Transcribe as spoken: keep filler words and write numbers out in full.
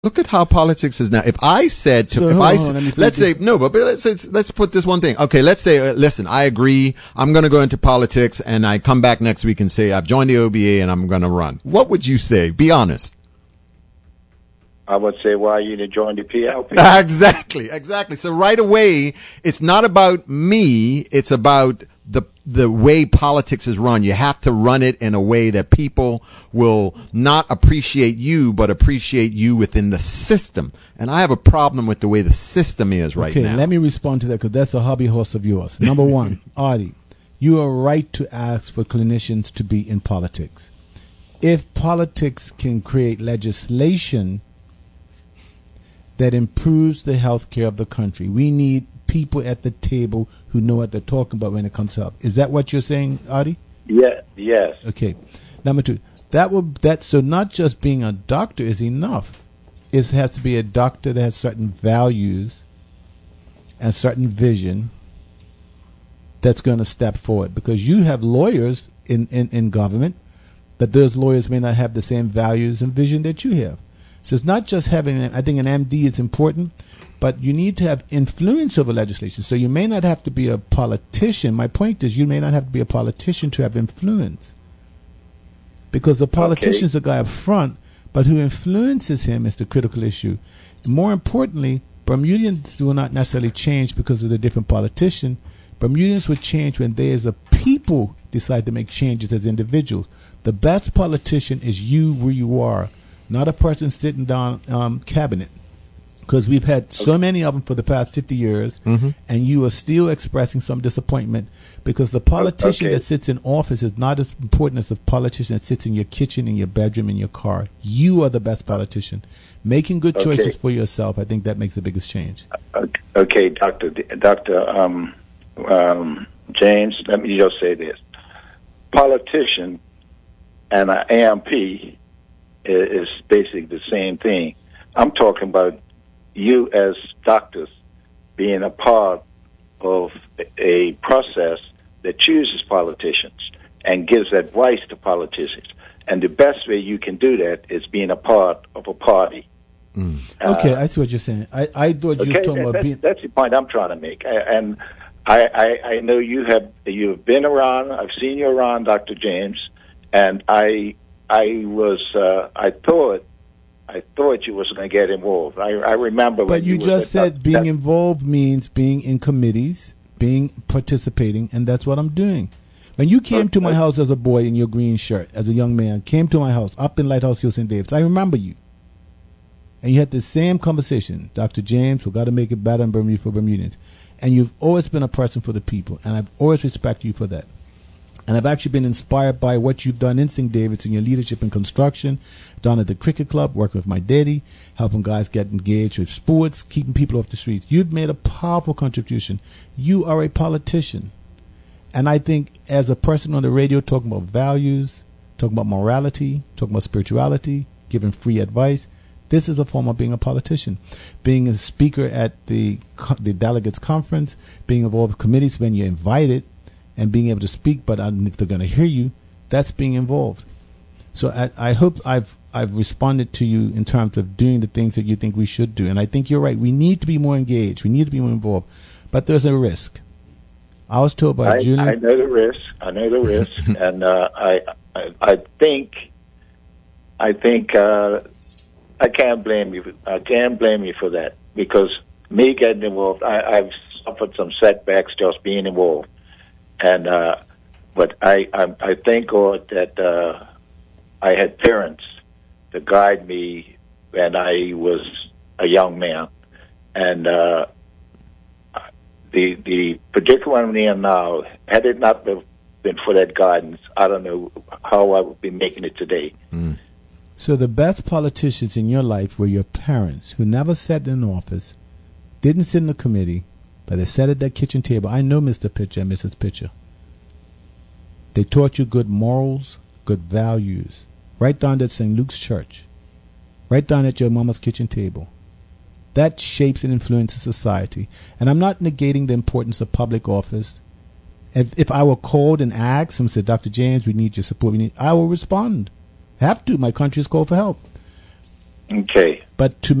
Look at how politics is now. If I said to, So, if hold I, on, s- let me let's say, think. no, but, but let's say, let's put this one thing. Okay, let's say, uh, listen, I agree. I'm going to go into politics, and I come back next week and say I've joined the O B A and I'm going to run. What would you say? Be honest. I would say, why you didn't join the P L P? Exactly, exactly. So right away, it's not about me. It's about the the way politics is run. You have to run it in a way that people will not appreciate you, but appreciate you within the system. And I have a problem with the way the system is right okay, now. let me respond to that because that's a hobby horse of yours. Number one, Artie, you are right to ask for clinicians to be in politics. If politics can create legislation that improves the health care of the country, we need people at the table who know what they're talking about when it comes to health. Is that what you're saying, Artie? Yeah, yes. Okay. Number two, that will that so not just being a doctor is enough. It has to be a doctor that has certain values and certain vision that's going to step forward. Because you have lawyers in, in, in government, but those lawyers may not have the same values and vision that you have. So it's not just having, I think an M D is important, but you need to have influence over legislation. So you may not have to be a politician. My point is you may not have to be a politician to have influence. Because the politician is Okay. the guy up front, but who influences him is the critical issue. More importantly, Bermudians will not necessarily change because of the different politician. Bermudians would change when they as a people decide to make changes as individuals. The best politician is you where you are, not a person sitting down um, cabinet. Because we've had so many of them for the past fifty years, Mm-hmm. and you are still expressing some disappointment because the politician Okay. that sits in office is not as important as the politician that sits in your kitchen, in your bedroom, in your car. You are the best politician. Making good Okay. choices for yourself, I think that makes the biggest change. Okay, Doctor Doctor Um, um, James, let me just say this: politician and an A M P is, is basically the same thing. I'm talking about you as doctors being a part of a process that chooses politicians and gives advice to politicians. And the best way you can do that is being a part of a party. Mm. Okay, Uh, I see what you're saying. I, I thought you were Okay, talking that, about that, being. that's the point I'm trying to make. I, and I, I, I know you have you've been around. I've seen you around, Doctor James, and I I was uh, I thought I thought you was going to get involved. I, I remember. But when you was just at said Doc- being that- involved means being in committees, being participating, and that's what I'm doing. When you came to my Okay. house as a boy in your green shirt, as a young man, came to my house up in Lighthouse Hill, Saint David's, I remember you. And you had the same conversation, Doctor James, we've got to make it better in Bermuda for Bermudians. And you've always been a person for the people, and I've always respected you for that. And I've actually been inspired by what you've done in Saint David's in your leadership in construction, down at the cricket club, working with my daddy, helping guys get engaged with sports, keeping people off the streets. You've made a powerful contribution. You are a politician. And I think as a person on the radio talking about values, talking about morality, talking about spirituality, giving free advice, this is a form of being a politician. Being a speaker at the co- the delegates conference, being involved in committees when you're invited, and being able to speak, but if they're going to hear you, that's being involved. So I, I hope I've I've responded to you in terms of doing the things that you think we should do. And I think you're right. We need to be more engaged. We need to be more involved. But there's a risk. I was told by I, Julian. I know the risk. I know the risk, and uh, I, I I think I think uh, I can't blame you. I can't blame you for that because me getting involved, I, I've suffered some setbacks just being involved. And uh, but I, I I thank God that uh, I had parents to guide me when I was a young man, and uh, the the predicament I'm in now, had it not been for that guidance, I don't know how I would be making it today. Mm. So the best politicians in your life were your parents who never sat in office, didn't sit in a committee, but they sat at that kitchen table. I know Mister Pitcher and Missus Pitcher. They taught you good morals, good values. Right down at Saint Luke's Church. Right down at your mama's kitchen table. That shapes and influences society. And I'm not negating the importance of public office. If, if I were called and asked and said, Doctor James, we need your support, we need, I will respond. I have to. My country is called for help. Okay. But to